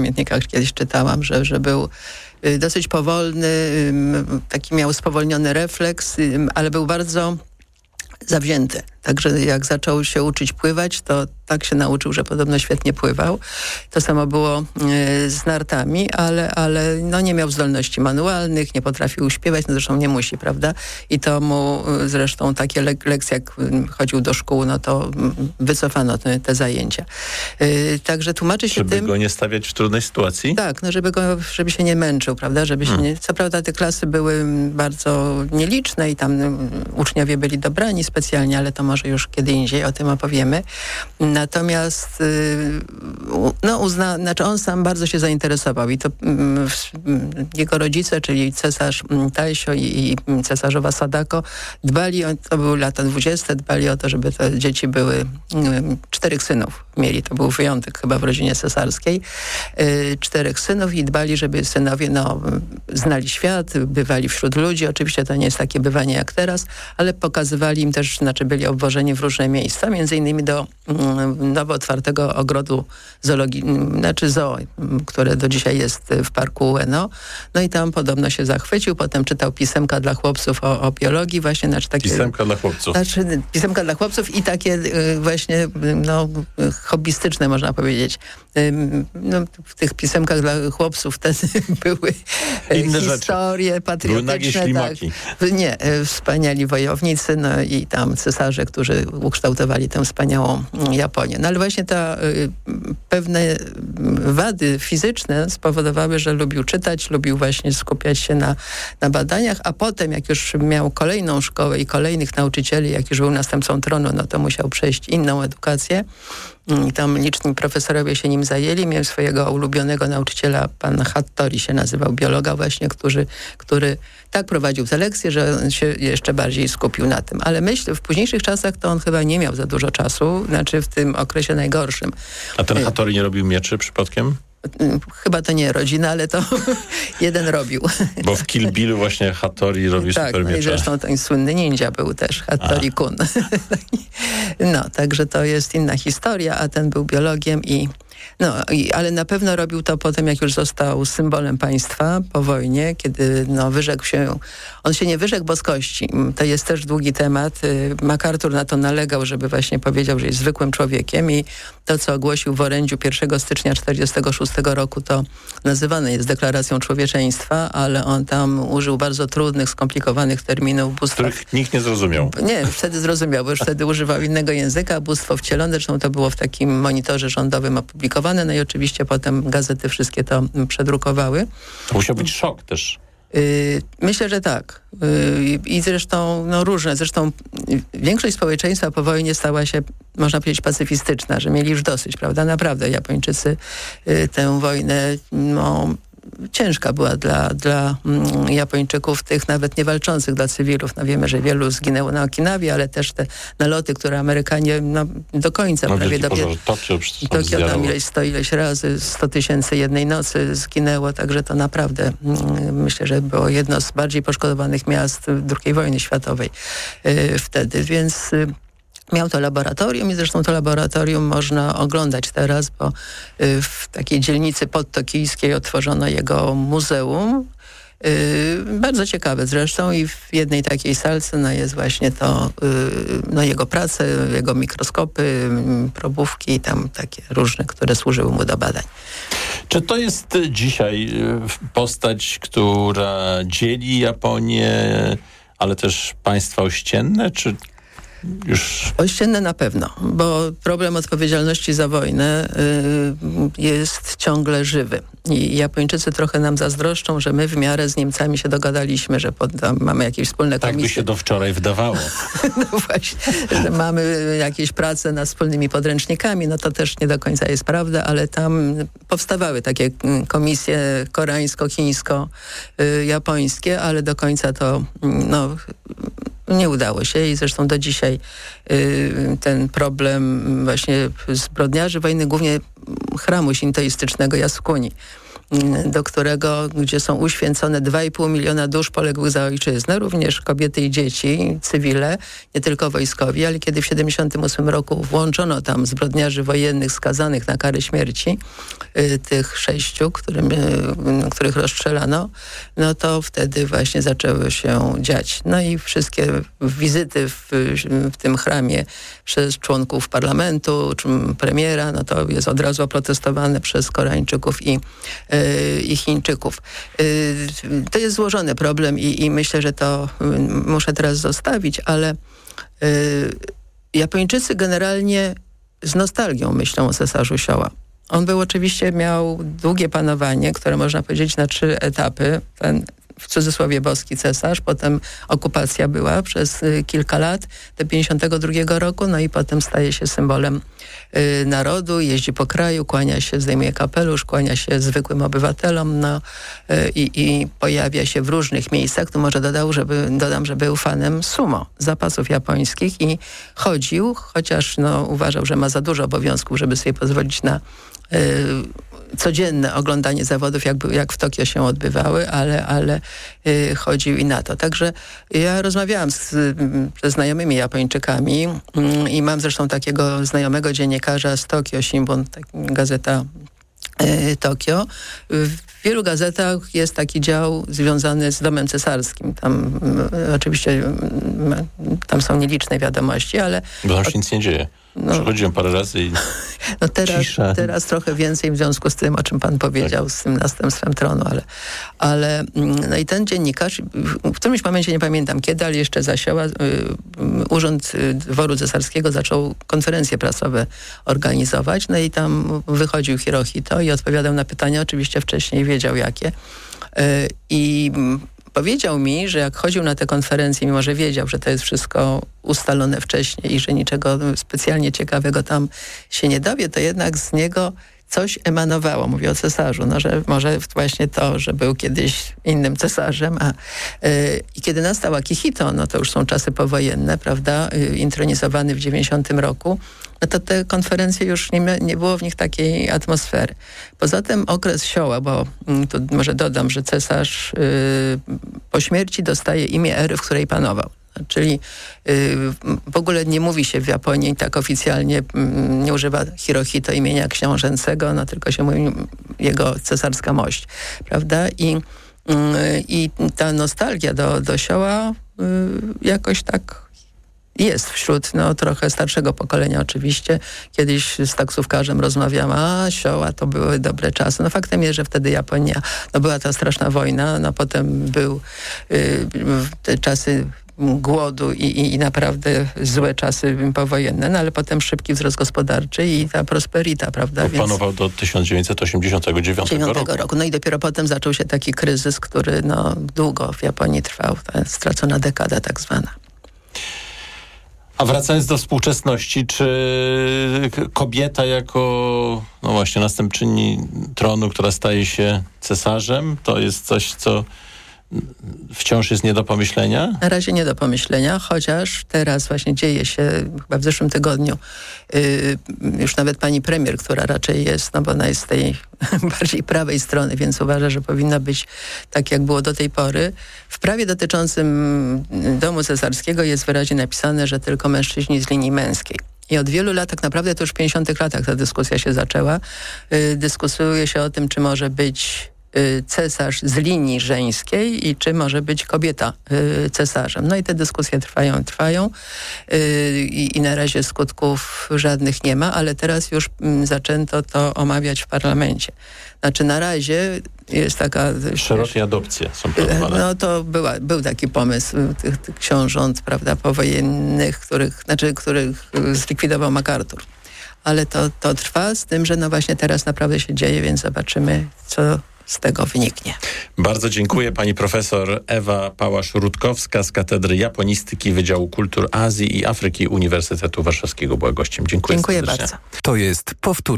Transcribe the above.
pamiętnikach kiedyś czytałam, że był dosyć powolny, taki miał spowolniony refleks, ale był bardzo zawzięty. Także jak zaczął się uczyć pływać, to tak się nauczył, że podobno świetnie pływał. To samo było z nartami, ale no nie miał zdolności manualnych, nie potrafił śpiewać, no zresztą nie musi, prawda? I to mu zresztą takie lekcje, jak chodził do szkół, no to wycofano te zajęcia. Także tłumaczy się żeby tym... go nie stawiać w trudnej sytuacji? Tak, no żeby się nie męczył, prawda? Żeby się nie... Co prawda te klasy były bardzo nieliczne i tam uczniowie byli dobrani specjalnie, ale to może już kiedy indziej o tym opowiemy. Natomiast znaczy on sam bardzo się zainteresował i to jego rodzice, czyli cesarz Taisho i cesarzowa Sadako dbali, to były lata 20, dbali o to, żeby te dzieci były 4 synów mieli. To był wyjątek chyba w rodzinie cesarskiej. 4 synów i dbali, żeby synowie znali świat, bywali wśród ludzi. Oczywiście to nie jest takie bywanie jak teraz, ale pokazywali im też, znaczy byli obwożeni w różne miejsca, między innymi do nowo otwartego ogrodu zoo, które do dzisiaj jest w parku Ueno. No i tam podobno się zachwycił, potem czytał pisemka dla chłopców o biologii, właśnie, znaczy takie... Pisemka dla chłopców. Znaczy pisemka dla chłopców i takie właśnie, hobbystyczne, można powiedzieć. W tych pisemkach dla chłopców wtedy były inne historie rzeczy. patriotyczne. Były nagie ślimaki. Tak. Nie, wspaniali wojownicy, no i tam cesarze, którzy ukształtowali tę wspaniałą Japonię. No ale właśnie pewne wady fizyczne spowodowały, że lubił czytać, lubił właśnie skupiać się na badaniach, a potem jak już miał kolejną szkołę i kolejnych nauczycieli, jak już był następcą tronu, no to musiał przejść inną edukację. I tam liczni profesorowie się nim zajęli. Miał swojego ulubionego nauczyciela, pan Hattori się nazywał, biologa właśnie, który tak prowadził te lekcje, że się jeszcze bardziej skupił na tym. Ale myślę, w późniejszych czasach to on chyba nie miał za dużo czasu, znaczy w tym okresie najgorszym. A ten Hattori nie robił mieczy przypadkiem? Chyba to nie rodzina, ale to jeden robił. Bo w Kill Billu właśnie Hattori robił super miecze. Tak, i zresztą ten słynny ninja był też, Hattori Kun. No, także to jest inna historia, a ten był biologiem ale na pewno robił to potem, jak już został symbolem państwa po wojnie, kiedy wyrzekł się, on się nie wyrzekł boskości. To jest też długi temat. MacArthur na to nalegał, żeby właśnie powiedział, że jest zwykłym człowiekiem i to, co ogłosił w orędziu 1 stycznia 1946 roku, to nazywane jest deklaracją człowieczeństwa, ale on tam użył bardzo trudnych, skomplikowanych terminów. Których nikt nie zrozumiał. Nie, wtedy zrozumiał, bo już wtedy używał innego języka. Bóstwo wcielone, zresztą to było w takim monitorze rządowym opublikowane, no i oczywiście potem gazety wszystkie to przedrukowały. To musiał być szok też. Myślę, że tak. I zresztą różne. Zresztą większość społeczeństwa po wojnie stała się, można powiedzieć, pacyfistyczna, że mieli już dosyć, prawda? Naprawdę Japończycy tę wojnę ciężka była dla Japończyków, tych nawet nie walczących, dla cywilów. Wiemy, że wielu zginęło na Okinawie, ale też te naloty, które Amerykanie do końca prawie do Tokio tam ileś razy 100 000 jednej nocy zginęło, także to naprawdę myślę, że było jedno z bardziej poszkodowanych miast II wojny światowej wtedy, więc miał to laboratorium i zresztą to laboratorium można oglądać teraz, bo w takiej dzielnicy podtokijskiej otworzono jego muzeum. Bardzo ciekawe zresztą i w jednej takiej salce jest właśnie to jego prace, jego mikroskopy, probówki tam takie różne, które służyły mu do badań. Czy to jest dzisiaj postać, która dzieli Japonię, ale też państwa ościenne, czy już... Ościenne na pewno, bo problem odpowiedzialności za wojnę jest ciągle żywy. I Japończycy trochę nam zazdroszczą, że my w miarę z Niemcami się dogadaliśmy, że mamy jakieś wspólne komisje. Tak by się do wczoraj wydawało. No właśnie, że mamy jakieś prace nad wspólnymi podręcznikami, to też nie do końca jest prawda, ale tam powstawały takie komisje koreańsko-chińsko-japońskie, ale do końca to nie udało się i zresztą do dzisiaj ten problem właśnie zbrodniarzy wojny, głównie chramu szintoistycznego Yasukuni, gdzie są uświęcone 2,5 miliona dusz poległych za ojczyznę, również kobiety i dzieci, cywile, nie tylko wojskowi, ale kiedy w 1978 roku włączono tam zbrodniarzy wojennych skazanych na karę śmierci, tych 6, których rozstrzelano, no to wtedy właśnie zaczęło się dziać. No i wszystkie wizyty w tym chramie przez członków parlamentu, czy premiera, no to jest od razu oprotestowane przez Koreańczyków i Chińczyków. To jest złożony problem i myślę, że to muszę teraz zostawić, ale Japończycy generalnie z nostalgią myślą o cesarzu Showa. On miał długie panowanie, które można powiedzieć na 3 etapy. Ten w cudzysłowie boski cesarz, potem okupacja była przez kilka lat, do 52 roku, no i potem staje się symbolem narodu, jeździ po kraju, kłania się, zdejmuje kapelusz, kłania się zwykłym obywatelom, no i pojawia się w różnych miejscach. Tu może dodam, że był fanem sumo, zapasów japońskich i chodził, chociaż uważał, że ma za dużo obowiązków, żeby sobie pozwolić na codzienne oglądanie zawodów, jak w Tokio się odbywały, ale chodził i na to. Także ja rozmawiałam ze znajomymi Japończykami i mam zresztą takiego znajomego dziennikarza z Tokio Shimbun, gazeta Tokio. W wielu gazetach jest taki dział związany z domem cesarskim. Tam oczywiście tam są nieliczne wiadomości, ale... Bo tam się nic nie dzieje. Przechodziłem parę razy i teraz trochę więcej w związku z tym, o czym pan powiedział, z tym następstwem tronu, ale no i ten dziennikarz, w którymś momencie, nie pamiętam kiedy, ale jeszcze za Showa, Urząd Dworu Cesarskiego zaczął konferencje prasowe organizować, no i tam wychodził Hirohito i odpowiadał na pytania, oczywiście wcześniej wiedział jakie. I powiedział mi, że jak chodził na te konferencje, mimo że wiedział, że to jest wszystko ustalone wcześniej i że niczego specjalnie ciekawego tam się nie dowie, to jednak z niego coś emanowało. Mówię o cesarzu, że może właśnie to, że był kiedyś innym cesarzem. I kiedy nastał Akihito, no to już są czasy powojenne, prawda, intronizowany w 90 roku, no to te konferencje już nie było w nich takiej atmosfery. Poza tym okres Showa, bo tu może dodam, że cesarz po śmierci dostaje imię ery, w której panował. Czyli w ogóle nie mówi się w Japonii tak oficjalnie, nie używa Hirohito imienia książęcego, no tylko się mówi jego cesarska mość, prawda? I ta nostalgia do Showa jakoś tak jest wśród trochę starszego pokolenia oczywiście. Kiedyś z taksówkarzem rozmawiałam, Showa to były dobre czasy. No faktem jest, że wtedy Japonia, była ta straszna wojna, potem był te czasy głodu i naprawdę złe czasy powojenne, ale potem szybki wzrost gospodarczy i ta prosperita, prawda? Panował do 1989 roku. No i dopiero potem zaczął się taki kryzys, który długo w Japonii trwał, ta stracona dekada tak zwana. A wracając do współczesności, czy kobieta jako właśnie następczyni tronu, która staje się cesarzem, to jest coś, co wciąż jest nie do pomyślenia? Na razie nie do pomyślenia, chociaż teraz właśnie dzieje się, chyba w zeszłym tygodniu, już nawet pani premier, która raczej jest, bo ona jest z tej bardziej prawej strony, więc uważa, że powinno być tak, jak było do tej pory. W prawie dotyczącym domu cesarskiego jest wyraźnie napisane, że tylko mężczyźni z linii męskiej. I od wielu lat, tak naprawdę to już w 50 latach ta dyskusja się zaczęła. Dyskutuje się o tym, czy może być cesarz z linii żeńskiej i czy może być kobieta cesarzem. No i te dyskusje trwają i na razie skutków żadnych nie ma, ale teraz już zaczęto to omawiać w parlamencie. Znaczy na razie jest taka... Szerokie adopcje są planowane. No to był taki pomysł tych książąt, prawda, powojennych, których zlikwidował MacArthur. Ale to trwa z tym, że właśnie teraz naprawdę się dzieje, więc zobaczymy, co z tego wyniknie. Bardzo dziękuję. Pani profesor Ewa Pałasz-Rutkowska z Katedry Japonistyki Wydziału Kultur Azji i Afryki Uniwersytetu Warszawskiego była gościem. Dziękuję bardzo. To jest powtórka.